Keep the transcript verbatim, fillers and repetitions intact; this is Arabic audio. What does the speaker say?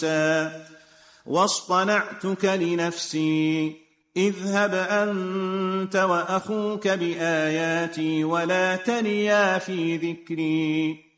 واصطنعتك لنفسي اذهب أنت وأخوك بآياتي ولا تنيا في ذكري